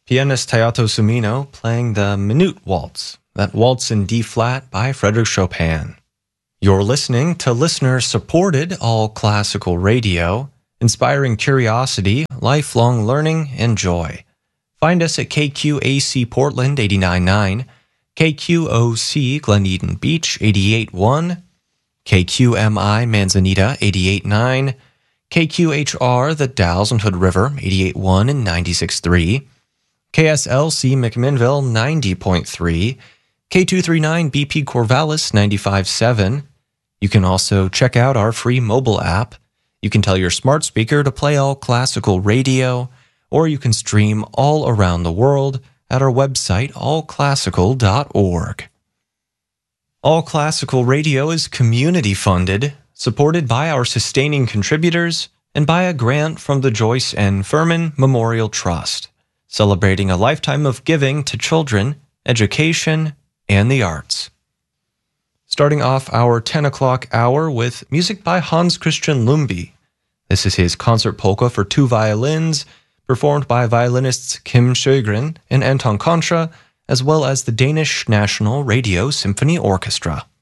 Pianist Hayato Sumino playing the Minute Waltz, that waltz in D-flat by Frédéric Chopin. You're listening to listener-supported all-classical radio, inspiring curiosity, lifelong learning, and joy. Find us at KQAC Portland 89.9, KQOC Glen Eden Beach 88.1, KQMI Manzanita 88.9, KQHR The Dalles and Hood River 88.1 and 96.3, KSLC McMinnville 90.3, K239 BP Corvallis 95.7. You can also check out our free mobile app. You can tell your smart speaker to play all classical radio, or you can stream all around the world at our website, allclassical.org. All Classical Radio is community-funded, supported by our sustaining contributors, and by a grant from the Joyce N. Furman Memorial Trust, celebrating a lifetime of giving to children, education, and the arts. Starting off our 10 o'clock hour with music by Hans Christian Lumby. This is his concert polka for two violins, performed by violinists Kim Sjögren and Anton Contra, as well as the Danish National Radio Symphony Orchestra.